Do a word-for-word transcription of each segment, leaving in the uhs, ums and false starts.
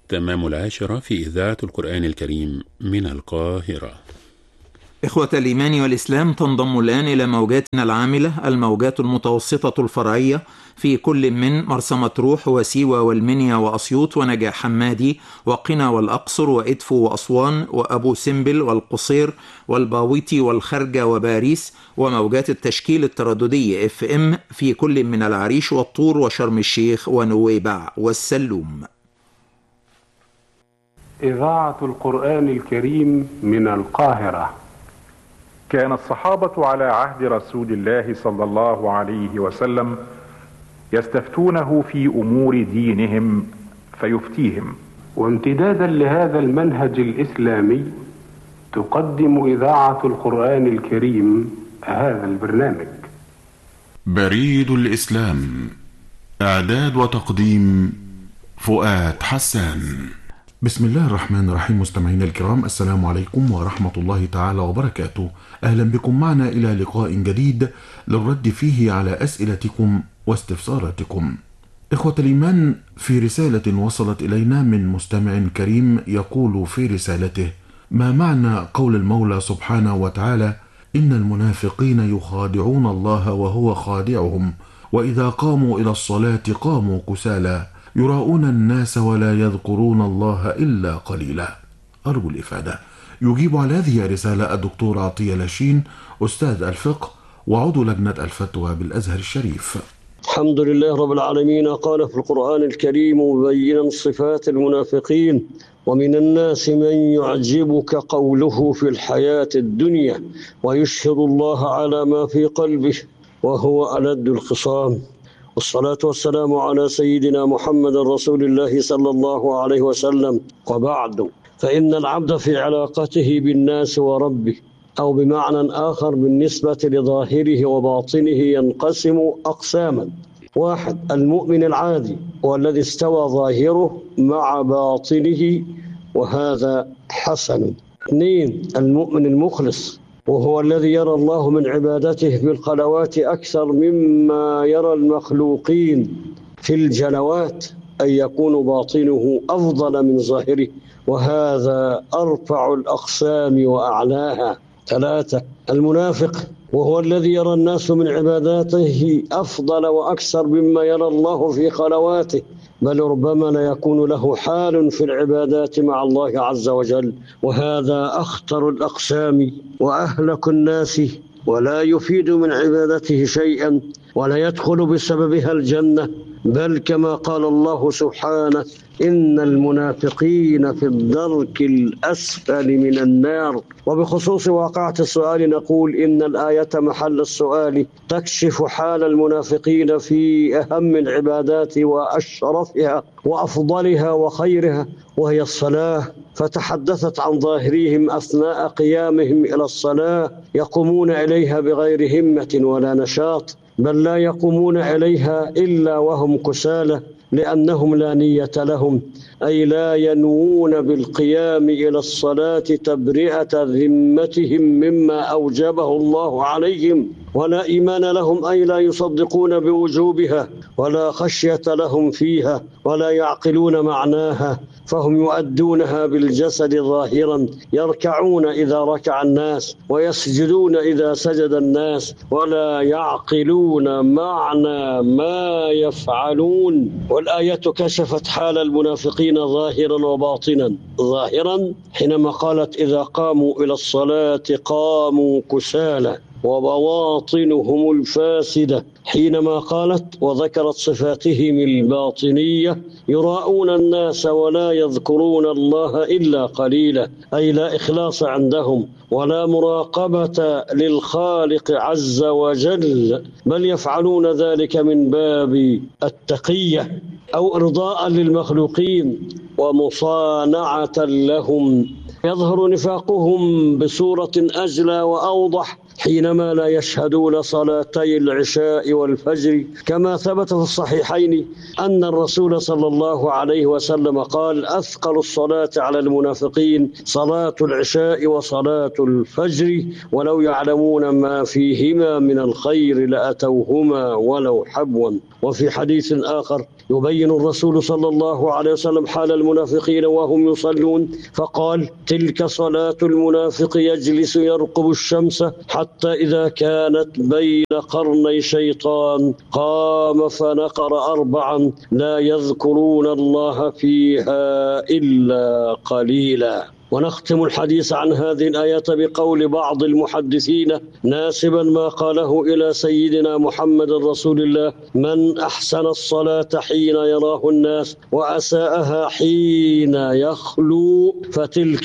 تمام العاشرة في إذاعة القرآن الكريم من القاهرة. إخوة الإيمان والإسلام، تنضم الآن إلى موجاتنا العاملة الموجات المتوسطة الفرعية في كل من مرسى مطروح وسيوة والمنيا وأسيوط ونجع حمادي وقنا والأقصر وإدفو وأسوان وأبو سمبل والقصير والباويتي والخرجة وباريس، وموجات التشكيل الترددي اف ام في كل من العريش والطور وشرم الشيخ ونويبع والسلوم. إذاعة القرآن الكريم من القاهرة. كان الصحابة على عهد رسول الله صلى الله عليه وسلم يستفتونه في أمور دينهم فيفتيهم، وامتدادا لهذا المنهج الإسلامي تقدم إذاعة القرآن الكريم هذا البرنامج. بريد الإسلام، إعداد وتقديم فؤاد حسان. بسم الله الرحمن الرحيم. مستمعينا الكرام، السلام عليكم ورحمة الله تعالى وبركاته. أهلا بكم معنا إلى لقاء جديد للرد فيه على أسئلتكم واستفساراتكم. إخوة الإيمان، في رسالة وصلت إلينا من مستمع كريم يقول في رسالته: ما معنى قول المولى سبحانه وتعالى: إن المنافقين يخادعون الله وهو خادعهم، وإذا قاموا إلى الصلاة قاموا كسالى يراؤون الناس ولا يذكرون الله إلا قليلا؟ أرجو الإفادة. يجيب على هذه الرسالة الدكتور عطية لاشين، أستاذ الفقه وعضو لجنة الفتوى بالأزهر الشريف. الحمد لله رب العالمين. قال في القرآن الكريم مبينا صفات المنافقين: ومن الناس من يعجبك قوله في الحياة الدنيا ويشهد الله على ما في قلبه وهو ألد الخصام. والصلاة والسلام على سيدنا محمد رسول الله صلى الله عليه وسلم. وبعد، فإن العبد في علاقته بالناس وربه، أو بمعنى آخر بالنسبة لظاهره وباطنه، ينقسم أقساما: واحد، المؤمن العادي والذي استوى ظاهره مع باطنه وهذا حسن. اثنين، المؤمن المخلص، وهو الذي يرى الله من عبادته في الخلوات أكثر مما يرى المخلوقين في الجلوات، أن يكون باطنه أفضل من ظاهره، وهذا أرفع الأقسام وأعلاها. ثلاثة، المنافق، وهو الذي يرى الناس من عباداته أفضل وأكثر مما يرى الله في خلواته، بل ربما لا يكون له حال في العبادات مع الله عز وجل، وهذا أخطر الأقسام وأهلك الناس، ولا يفيد من عبادته شيئا ولا يدخل بسببها الجنة، بل كما قال الله سبحانه: إن المنافقين في الدرك الأسفل من النار. وبخصوص واقعة السؤال نقول إن الآية محل السؤال تكشف حال المنافقين في أهم العبادات وأشرفها وأفضلها وخيرها، وهي الصلاة، فتحدثت عن ظاهرهم أثناء قيامهم إلى الصلاة: يقومون إليها بغير همة ولا نشاط، بل لا يقومون إليها إلا وهم كسالى، لأنهم لا نية لهم، أي لا ينوون بالقيام إلى الصلاة تبرئة ذمتهم مما أوجبه الله عليهم، ولا إيمان لهم، أي لا يصدقون بوجوبها، ولا خشية لهم فيها، ولا يعقلون معناها، فهم يؤدونها بالجسد ظاهرا، يركعون إذا ركع الناس ويسجدون إذا سجد الناس، ولا يعقلون معنى ما يفعلون. والآية كشفت حال المنافقين ظاهرا وباطنا. ظاهرا حينما قالت: إذا قاموا إلى الصلاة قاموا كسالى، وبواطنهم الفاسدة حينما قالت وذكرت صفاتهم الباطنية: يراؤون الناس ولا يذكرون الله إلا قليلا، أي لا إخلاص عندهم ولا مراقبة للخالق عز وجل، بل يفعلون ذلك من باب التقية أو إرضاء للمخلوقين ومصانعة لهم. يظهر نفاقهم بصورة أجلى وأوضح حينما لا يشهدون صلاتي العشاء والفجر، كما ثبت في الصحيحين أن الرسول صلى الله عليه وسلم قال: أثقل الصلاة على المنافقين صلاة العشاء وصلاة الفجر، ولو يعلمون ما فيهما من الخير لأتوهما ولو حبوا. وفي حديث آخر يبين الرسول صلى الله عليه وسلم حال المنافقين وهم يصلون فقال: تلك صلاة المنافق يجلس يرقب الشمس حتى إذا كانت بين قرني شيطان قام فنقر أربعا لا يذكرون الله فيها إلا قليلا. ونختم الحديث عن هذه الآية بقول بعض المحدثين ناسبا ما قاله إلى سيدنا محمد رسول الله: من أحسن الصلاة حين يراه الناس وأساءها حين يخلو فتلك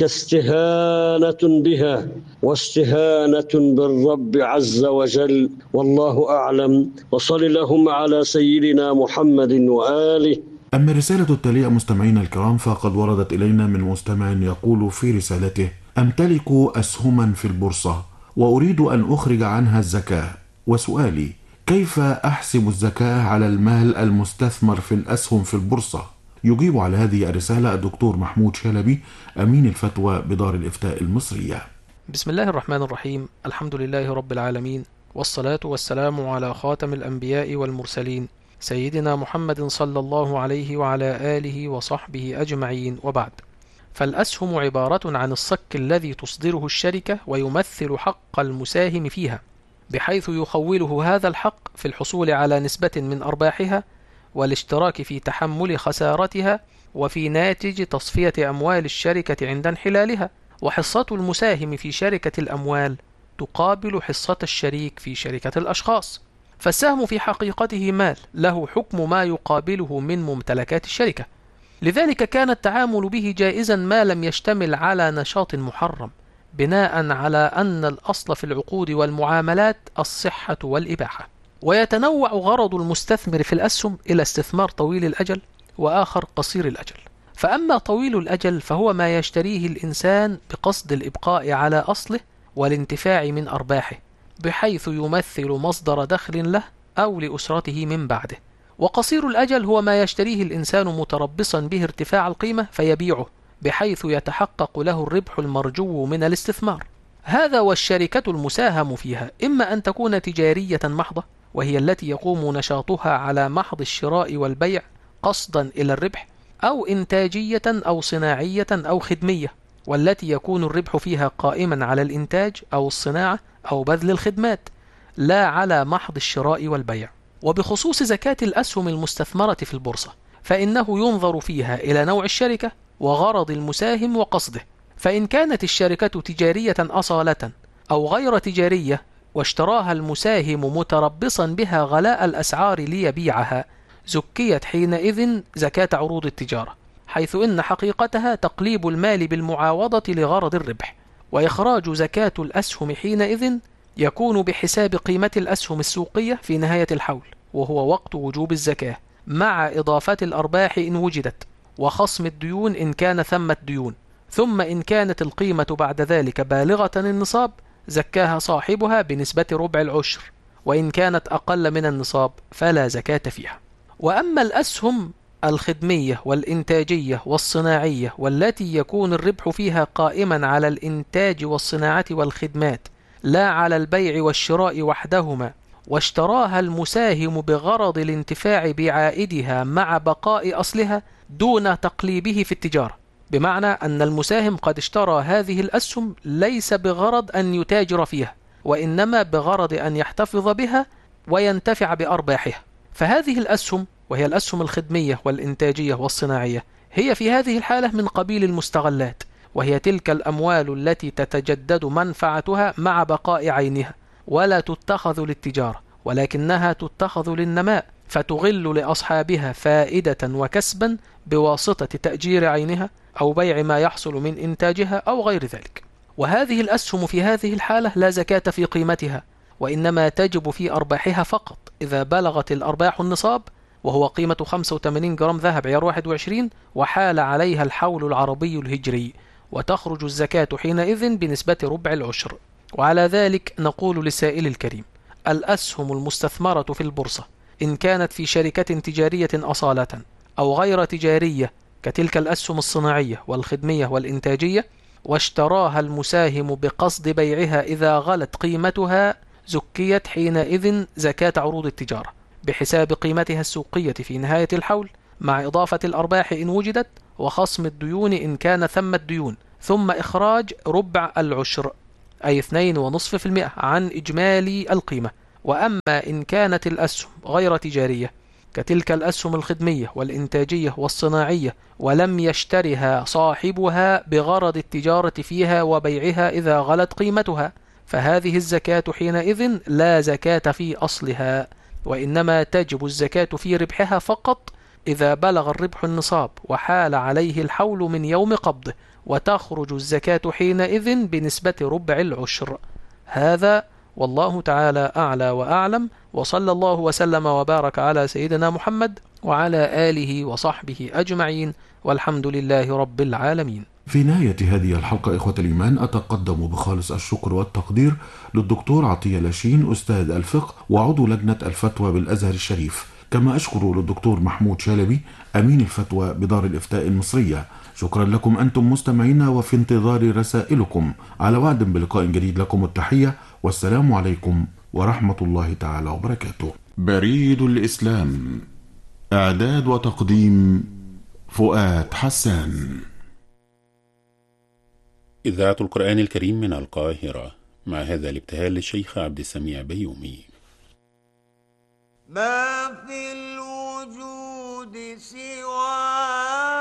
استهانة بها واستهانة بالرب عز وجل، والله أعلم. وصل اللهم على سيدنا محمد وآله. أما الرسالة التالية مستمعينا الكرام فقد وردت إلينا من مستمع يقول في رسالته: أمتلك أسهما في البورصة وأريد أن أخرج عنها الزكاة، وسؤالي: كيف أحسب الزكاة على المال المستثمر في الأسهم في البورصة؟ يجيب على هذه الرسالة الدكتور محمود شلبي أمين الفتوى بدار الإفتاء المصرية. بسم الله الرحمن الرحيم. الحمد لله رب العالمين، والصلاة والسلام على خاتم الأنبياء والمرسلين سيدنا محمد صلى الله عليه وعلى آله وصحبه أجمعين، وبعد. فالأسهم عبارة عن الصك الذي تصدره الشركة ويمثل حق المساهم فيها، بحيث يخوله هذا الحق في الحصول على نسبة من أرباحها والاشتراك في تحمل خسارتها وفي ناتج تصفية أموال الشركة عند انحلالها. وحصة المساهم في شركة الأموال تقابل حصة الشريك في شركة الأشخاص. فالسهم في حقيقته مال له حكم ما يقابله من ممتلكات الشركة، لذلك كان التعامل به جائزا ما لم يشتمل على نشاط محرم، بناء على أن الأصل في العقود والمعاملات الصحة والإباحة. ويتنوع غرض المستثمر في الأسهم إلى استثمار طويل الأجل وآخر قصير الأجل. فأما طويل الأجل فهو ما يشتريه الإنسان بقصد الإبقاء على أصله والانتفاع من أرباحه، بحيث يمثل مصدر دخل له أو لأسرته من بعده. وقصير الأجل هو ما يشتريه الإنسان متربصا به ارتفاع القيمة فيبيعه، بحيث يتحقق له الربح المرجو من الاستثمار. هذا والشركة المساهم فيها إما أن تكون تجارية محضة، وهي التي يقوم نشاطها على محض الشراء والبيع قصدا إلى الربح، أو إنتاجية أو صناعية أو خدمية، والتي يكون الربح فيها قائما على الإنتاج أو الصناعة أو بذل الخدمات، لا على محض الشراء والبيع. وبخصوص زكاة الأسهم المستثمرة في البورصة، فإنه ينظر فيها إلى نوع الشركة وغرض المساهم وقصده. فإن كانت الشركة تجارية أصالة أو غير تجارية واشتراها المساهم متربصا بها غلاء الأسعار ليبيعها، زكيت حينئذ زكاة عروض التجارة، حيث إن حقيقتها تقليب المال بالمعاوضة لغرض الربح. وإخراج زكاة الأسهم حينئذ يكون بحساب قيمة الأسهم السوقية في نهاية الحول، وهو وقت وجوب الزكاة، مع إضافة الأرباح إن وجدت، وخصم الديون إن كان ثمة ديون. ثم إن كانت القيمة بعد ذلك بالغة النصاب زكاها صاحبها بنسبة ربع العشر، وإن كانت أقل من النصاب فلا زكاة فيها. وأما الأسهم الخدمية والإنتاجية والصناعية، والتي يكون الربح فيها قائما على الإنتاج والصناعة والخدمات لا على البيع والشراء وحدهما، واشتراها المساهم بغرض الانتفاع بعائدها مع بقاء أصلها دون تقليبه في التجارة، بمعنى أن المساهم قد اشترى هذه الأسهم ليس بغرض أن يتاجر فيها، وإنما بغرض أن يحتفظ بها وينتفع بأرباحها. فهذه الأسهم، وهي الأسهم الخدمية والإنتاجية والصناعية، هي في هذه الحالة من قبيل المستغلات، وهي تلك الأموال التي تتجدد منفعتها مع بقاء عينها، ولا تتخذ للتجارة، ولكنها تتخذ للنماء، فتغل لأصحابها فائدة وكسبا بواسطة تأجير عينها أو بيع ما يحصل من إنتاجها أو غير ذلك. وهذه الأسهم في هذه الحالة لا زكاة في قيمتها، وإنما تجب في أرباحها فقط إذا بلغت الأرباح النصاب، وهو قيمة خمسة وثمانين جرام ذهب عيار واحد وعشرين، وحال عليها الحول العربي الهجري، وتخرج الزكاة حينئذ بنسبة ربع العشر. وعلى ذلك نقول للسائل الكريم: الأسهم المستثمرة في البورصة إن كانت في شركة تجارية أصالة أو غير تجارية كتلك الأسهم الصناعية والخدمية والإنتاجية، واشتراها المساهم بقصد بيعها إذا غلت قيمتها، زكيت حينئذ زكاة عروض التجارة بحساب قيمتها السوقية في نهاية الحول، مع إضافة الأرباح إن وجدت، وخصم الديون إن كان ثمة ديون، ثم إخراج ربع العشر أي اثنين فاصلة خمسة بالمئة عن إجمالي القيمة. وأما إن كانت الأسهم غير تجارية كتلك الأسهم الخدمية والإنتاجية والصناعية، ولم يشترها صاحبها بغرض التجارة فيها وبيعها إذا غلت قيمتها، فهذه الزكاة حينئذ لا زكاة في أصلها، وإنما تجب الزكاة في ربحها فقط إذا بلغ الربح النصاب وحال عليه الحول من يوم قبضه، وتخرج الزكاة حينئذ بنسبة ربع العشر. هذا والله تعالى أعلى وأعلم، وصلى الله وسلم وبارك على سيدنا محمد وعلى آله وصحبه أجمعين، والحمد لله رب العالمين. في نهاية هذه الحلقة إخوة الإيمان أتقدم بخالص الشكر والتقدير للدكتور عطية لاشين أستاذ الفقه وعضو لجنة الفتوى بالأزهر الشريف، كما أشكر للدكتور محمود شلبي أمين الفتوى بدار الإفتاء المصرية. شكرا لكم أنتم مستمعينا، وفي انتظار رسائلكم. على وعد بلقاء جديد، لكم التحية والسلام عليكم ورحمة الله تعالى وبركاته. بريد الإسلام، إعداد وتقديم فؤاد حسان. إذاعة القرآن الكريم من القاهرة، مع هذا الابتهال للشيخ عبد السميع بيومي. ما في الوجود سوى